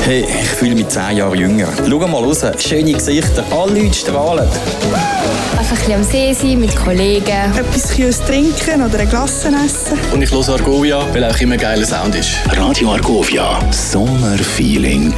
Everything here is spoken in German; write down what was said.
Hey, ich fühle mich 10 Jahre jünger. Schau mal raus, schöne Gesichter, alle Leute strahlen. Einfach ein bisschen am See sein mit Kollegen. Etwas Kühles trinken oder ein Glas essen. Und ich höre Argovia, weil auch immer ein geiler Sound ist. Radio Argovia, Sommerfeeling.